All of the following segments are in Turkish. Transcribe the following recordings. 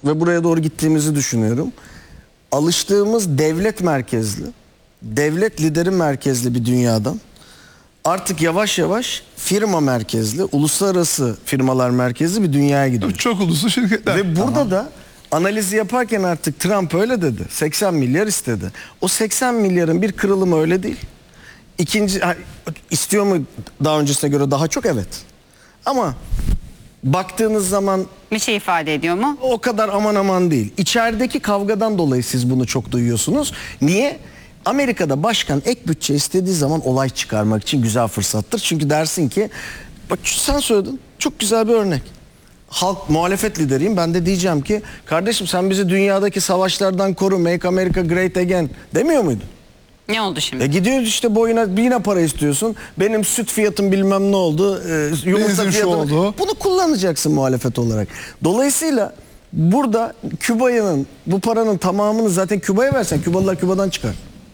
ve buraya doğru gittiğimizi düşünüyorum. Alıştığımız devlet merkezli, devlet lideri merkezli bir dünyadan artık yavaş yavaş firma merkezli, uluslararası firmalar merkezli bir dünyaya gidiyoruz. Çok uluslu şirketler. Ve burada da analizi yaparken artık Trump öyle dedi. 80 milyar istedi. O 80 milyarın bir kırılımı öyle değil. İkinci, istiyor mu daha öncesine göre daha çok? Evet. Ama baktığınız zaman Bir şey ifade ediyor mu? o kadar aman aman değil. İçerideki kavgadan dolayı siz bunu çok duyuyorsunuz. Niye? Amerika'da başkan ek bütçe istediği zaman olay çıkarmak için güzel fırsattır. Çünkü dersin ki, bak sen söyledin, çok güzel bir örnek. Halk, muhalefet lideriyim, ben de diyeceğim ki kardeşim sen bizi dünyadaki savaşlardan koru, make America great again demiyor muydun? Ne oldu şimdi? Gidiyoruz işte boyuna yine para istiyorsun. Benim süt fiyatım bilmem ne oldu. Yumurta Benzin şu fiyatı oldu. Bunu kullanacaksın muhalefet olarak. Dolayısıyla burada Küba'nın bu paranın tamamını zaten Küba'ya versen Kübalılar Küba'dan çıkar.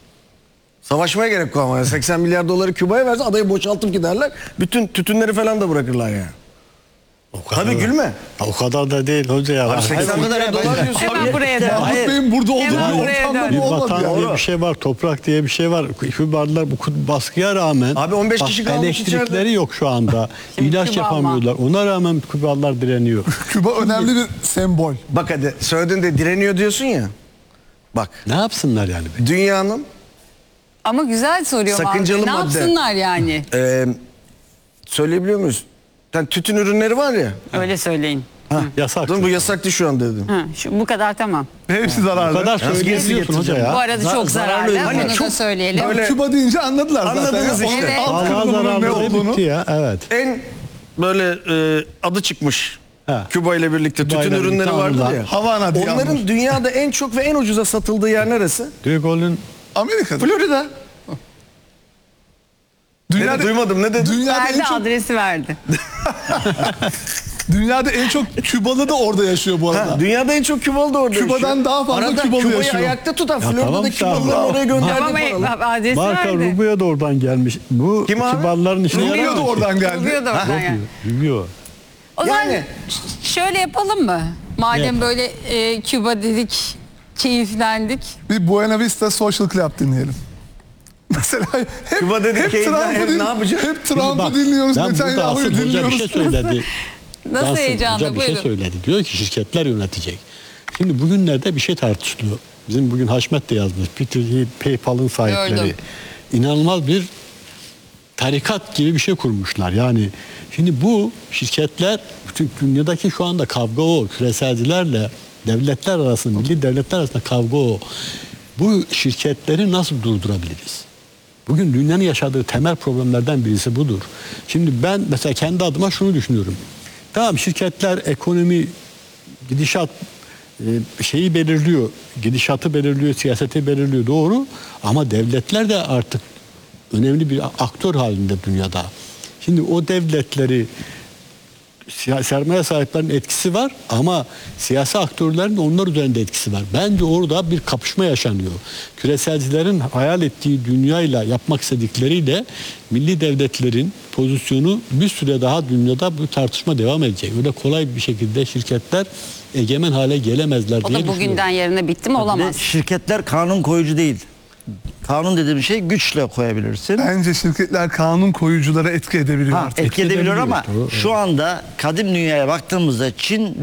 Savaşmaya gerek kalmaz. 80 milyar doları Küba'ya versen adayı boşaltıp giderler. Bütün tütünleri falan da bırakırlar yani. Tabii gülme. O kadar da değil hoca ya. Abi 80 milyar dolar diyorsun. Hemen buraya dön. Mahmut Bey'in burada olduğu Hemen bir buraya ortamda dön. Bir bu olmadı vatan ya. diye bir şey var, toprak diye bir şey var. Kübarlar bu baskıya rağmen Abi 15 kişi kalmış elektrikleri içeride. yok şu anda. Şimdi İlaç Küba yapamıyorlar. Ona rağmen Kübarlar direniyor. Küba önemli bir sembol. Bak hadi söyledin de direniyor diyorsun ya. Bak Ne yapsınlar yani? dünyanın Ama güzel soruyor. Sakıncalı Mahmut. madde. Ne yapsınlar yani? söyleyebiliyor muyuz? Yani tütün ürünleri var ya. Öyle söyleyin. Yasak. Dur, bu yasaktı şu an dedim. Bu kadar tamam. Hepsi Bu zararlı. kadar söyleyebiliyorsun hoca Bu ya. arada çok zararlı. Hani Bunu da çok söyleyelim. böyle- Küba deyince anladılar zaten. Anladınız ya. işte. Evet. Alt Allah kırılımının ne zararları olduğunu. bitti ya. Evet. En böyle adı çıkmış. Ha. Küba ile birlikte Küba tütün ile ürünleri birlikte vardır anılan. ya. Havana diye Onların anmış. dünyada en çok ve en ucuza satıldığı yer neresi? De Gaulle'ün Amerika'da. Florida. Dünyada, Duymadım ne dedin? Verdi, adresi verdi. dünyada en çok Kübalı da orada yaşıyor bu arada. Dünyada en çok Kübalı da orada Küba'dan yaşıyor. daha fazla Arada Kübalı Küba'yı yaşıyor. ayakta tutan tamam Florida'da işte Kübalıların abi. oraya gönderdiği Tamam paralar. adresi Marka verdi. Rubio da oradan gelmiş. Bu Kim abi? Kübarların işine Rubio da yaramıyor ki. oradan geldi. Rubio da oradan yani. Rubio. O zaman Yani- şöyle yapalım mı? Madem Ne? böyle Küba dedik, keyiflendik. Bir Buena Vista Social Club dinleyelim. Mesela hep, Küba dedik, hep keyiflen, Trump'ı hep ne yapacağız? Hep Şimdi Trump'ı bak, dinliyoruz, ben burada Netanyahu'yu asıl hoca bir dinliyoruz. şey söyledi. Nasıl Yansın, heyecanlı, hoca bir şey buyurun. söyledi. Diyor ki şirketler yönetecek. Şimdi bugünlerde bir şey tartışılıyor. Bizim bugün Haşmet de yazmış. Peter Thiel, PayPal'ın sahipleri. Gördüm. İnanılmaz bir tarikat gibi bir şey kurmuşlar. Yani şimdi bu şirketler, bütün dünyadaki şu anda kavga o. Küreselcilerle devletler arasında, milli devletler arasında kavga o. Bu şirketleri nasıl durdurabiliriz? Bugün dünyanın yaşadığı temel problemlerden birisi budur. Şimdi ben mesela kendi adıma şunu düşünüyorum. Tamam, şirketler ekonomi, gidişat şeyi belirliyor, gidişatı belirliyor, siyaseti belirliyor, doğru. Ama devletler de artık önemli bir aktör halinde dünyada. Şimdi o devletleri, sermaye sahiplerinin etkisi var ama siyasi aktörlerin de onlar üzerinde etkisi var. Bence orada bir kapışma yaşanıyor. Küreselcilerin hayal ettiği dünyayla yapmak istedikleriyle milli devletlerin pozisyonu bir süre daha dünyada bu tartışma devam edecek. Öyle kolay bir şekilde şirketler egemen hale gelemezler O diye da düşünüyorum. bugünden yarına bitti mi Ve olamaz. şirketler kanun koyucu değil. Kanun dediğim şey güçle koyabilirsin. Bence şirketler kanun koyuculara etki edebiliyor artık. Etki edebiliyor ama Doğru. şu anda kadim dünyaya baktığımızda Çin